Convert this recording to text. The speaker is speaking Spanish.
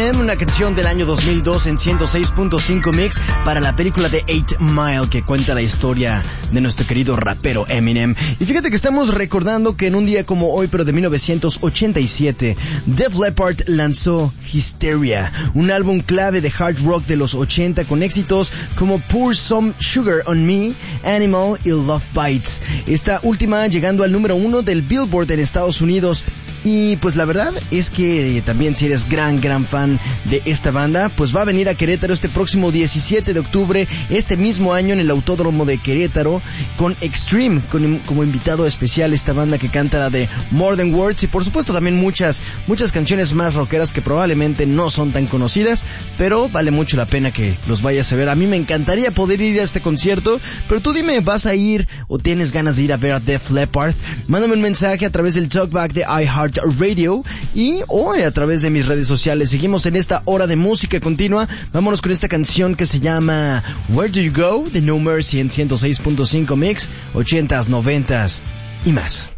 Eminem, una canción del año 2002 en 106.5 Mix para la película de 8 Mile, que cuenta la historia de nuestro querido rapero Eminem. Y fíjate que estamos recordando que en un día como hoy, pero de 1987, Def Leppard lanzó Hysteria, un álbum clave de hard rock de los 80 con éxitos como Pour Some Sugar on Me, Animal y Love Bites. Esta última llegando al número 1 del Billboard en Estados Unidos. Y pues la verdad es que también si eres gran fan de esta banda, pues va a venir a Querétaro este próximo 17 de octubre, este mismo año en el Autódromo de Querétaro, con Extreme, como invitado especial, esta banda que canta la de More Than Words, y por supuesto también muchas canciones más rockeras que probablemente no son tan conocidas, pero vale mucho la pena que los vayas a ver. A mí me encantaría poder ir a este concierto, pero tú dime, ¿vas a ir o tienes ganas de ir a ver a Def Leppard? Mándame un mensaje a través del talkback de iHeart Radio y hoy a través de mis redes sociales. Seguimos en esta hora de música continua. Vámonos con esta canción que se llama Where Do You Go de No Mercy en 106.5 Mix, 80s, 90s y más.